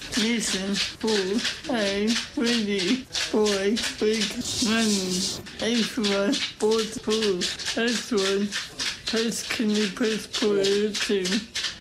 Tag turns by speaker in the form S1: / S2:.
S1: listen for a ready boy big money. Everyone bought pool. Everyone press can you press pool too.